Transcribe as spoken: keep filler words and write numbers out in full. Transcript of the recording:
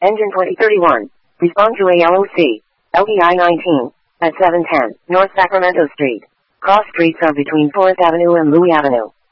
Engine twenty thirty-one. Respond to A L O C. L D I nineteen. At seven ten North Sacramento Street. Cross streets are between Forest Avenue and Louis Avenue.